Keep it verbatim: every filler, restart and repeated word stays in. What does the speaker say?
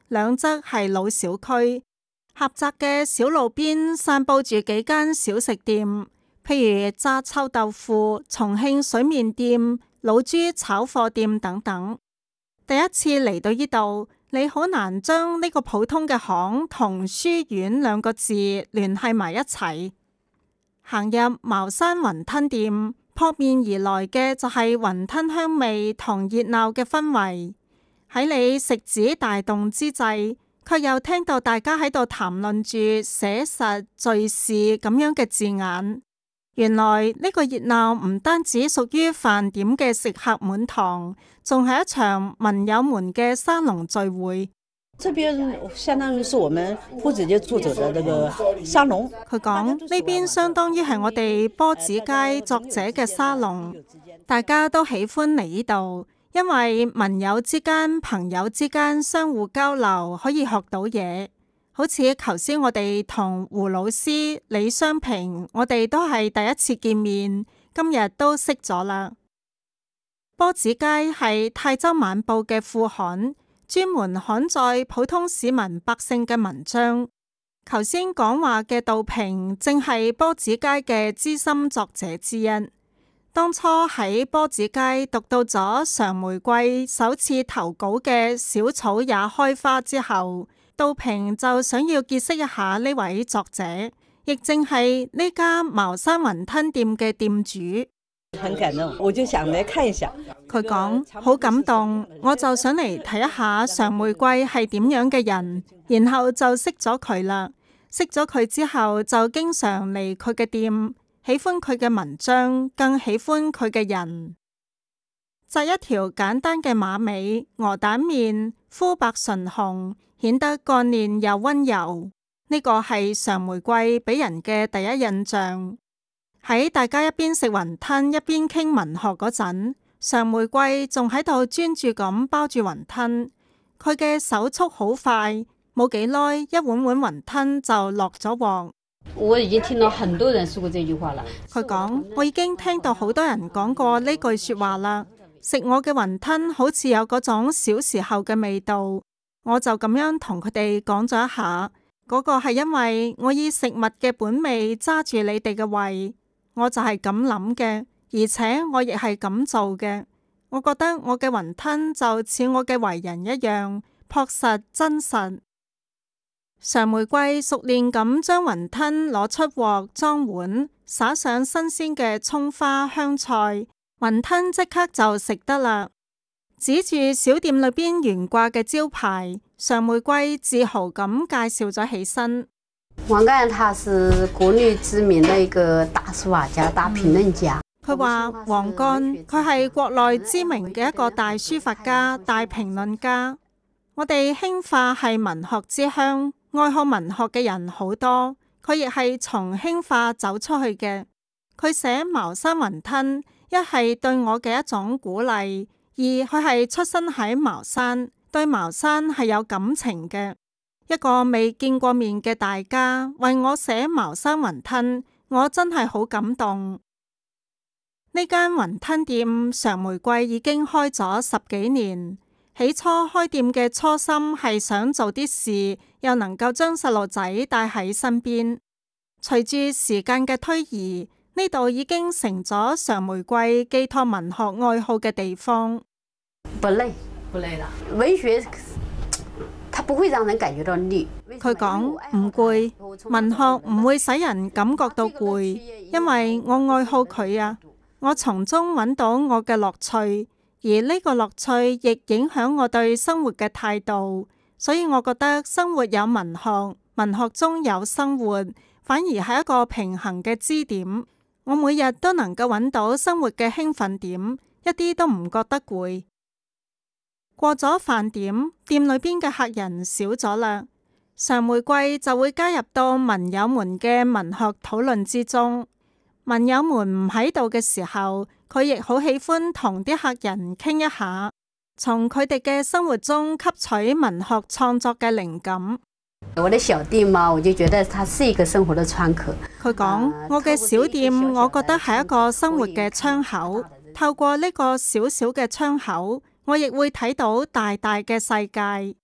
兩側係老小區，狹窄嘅小路邊散佈住幾間小食店，譬如炸臭豆腐、重慶水麵店、老豬炒貨店等等。第一次嚟到呢度，你好難將呢個普通嘅巷同書院兩個字聯繫埋一齊。行入茅山雲吞店，撲面而來嘅就係雲吞香味同熱鬧嘅氛圍。喺你食指大動之際，卻又聽到大家喺度談論住寫實、敘事咁樣嘅字眼。原來呢個熱鬧唔單止屬於飯點嘅食客滿堂，仲係一場文友們嘅沙龍聚會。 這邊相當於是我們波子街作者的那個沙龍。 佢講呢邊相當於係我哋波子街作者嘅沙龍，大家都喜歡嚟呢度，因為文友之間、朋友之間相互交流，可以學到嘢。好似頭先我哋同胡老師、李商平，我哋都係第一次見面，今日都識咗啦。波子街係泰州晚報嘅副刊，專門刊載普通市民百姓嘅文章。頭先講話嘅杜平正係波子街嘅資深作者之一。當初喺波子街讀到咗常玫瑰首次投稿嘅小草也開花之後，杜平就想要結識一下呢位作者，亦正係呢家茅山雲吞店嘅店主。 很感動，我就想嚟看一下。 佢講好感動，我就想嚟睇一下常玫瑰係點樣嘅人，然後就識咗佢啦。識咗佢之後，就經常嚟佢嘅店，喜歡佢嘅文章，更喜歡佢嘅人。紮一條簡單嘅馬尾，鵝蛋面，膚白唇紅，顯得幹練又溫柔。呢個係常玫瑰俾人嘅第一印象。喺大家一邊食雲吞一邊傾文學嗰陣，常玫瑰仲喺度專注咁包住雲吞，佢嘅手速好快，冇幾耐一碗碗雲吞就落咗鑊。 我已經聽到很多人說過這句話啦。 佢講我已經聽到好多人講過呢句說話啦。食我嘅雲吞好似有嗰種小時候嘅味道，我就咁樣同佢哋講咗一下，嗰個係因為我以食物嘅本味揸住你哋嘅胃。我就係咁諗嘅，而且我亦係咁做嘅。我覺得我嘅雲吞就似我嘅為人一樣，樸實真實。常玫瑰熟練咁將雲吞攞出鑊裝碗，灑上新鮮嘅蔥花香菜，雲吞即刻就食得啦。指住小店裏邊懸掛嘅招牌，常玫瑰自豪咁介紹咗起身。 王干他是國內知名的一個大書法家、大評論家。 佢話王干佢係國內知名嘅一個大書法家、大評論家。我哋興化係文學之鄉，愛好文學嘅人好多。佢亦係從興化走出去嘅。佢寫茅山雲吞，一係對我嘅一種鼓勵，二佢係出身喺茅山，對茅山係有感情嘅。一個未見過面嘅大家為我寫茅山雲吞，我真係好感動。呢間雲吞店常玫瑰已經開咗十幾年，起初開店嘅初心係想做啲事，又能夠將細路仔帶喺身邊。隨住時間嘅推移，呢度已經成咗常玫瑰寄託文學愛好嘅地方。 不累，不累啦。文學它不會讓人感覺到累。 佢講唔攰，文學唔會使人感覺到攰，因為我愛好佢啊，我從中揾到我嘅樂趣，而呢個樂趣亦影響我對生活嘅態度，所以我覺得生活有文學，文學中有生活，反而係一個平衡嘅支點。我每日都能夠揾到生活嘅興奮點，一啲都唔覺得攰。過咗飯點，店裏邊嘅客人少咗啦，常玫瑰就會加入到文友們嘅文學討論之中。文友們唔喺度嘅時候，佢亦好喜歡同啲客人傾一下，從佢哋嘅生活中吸取文學創作嘅靈感。 我的小店嘛，我就覺得它是一個生活的窗口。 佢講我嘅小店，我覺得係一個生活嘅窗口。透過呢個小小嘅窗口，我亦會睇到大大嘅世界。